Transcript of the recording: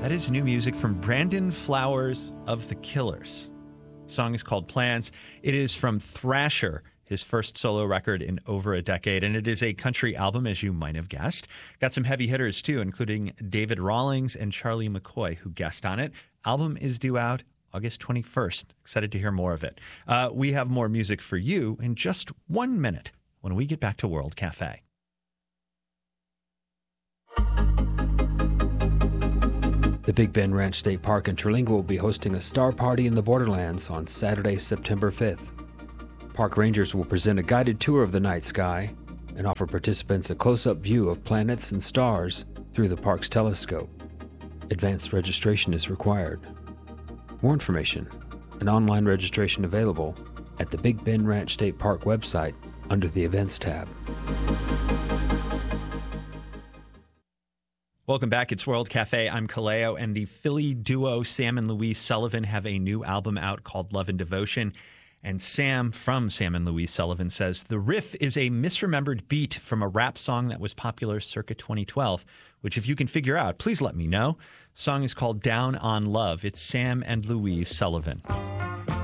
That is new music from Brandon Flowers of The Killers. The song is called Plans. It is from Thrasher, his first solo record in over a decade, and it is a country album, as you might have guessed. Got some heavy hitters, too, including David Rawlings and Charlie McCoy, who guest on it. Album is due out August 21st. Excited to hear more of it. We have more music for you in just 1 minute when we get back to World Cafe. The Big Bend Ranch State Park in Terlingua will be hosting a star party in the Borderlands on Saturday, September 5th. Park rangers will present a guided tour of the night sky and offer participants a close-up view of planets and stars through the park's telescope. Advanced registration is required. More information and online registration available at the Big Bend Ranch State Park website under the Events tab. Welcome back. It's World Cafe. I'm Kaleo, and the Philly duo Sam and Louise Sullivan have a new album out called Love and Devotion. And Sam from Sam and Louise Sullivan says, the riff is a misremembered beat from a rap song that was popular circa 2012, which if you can figure out, please let me know. The song is called Down on Love. It's Sam and Louise Sullivan.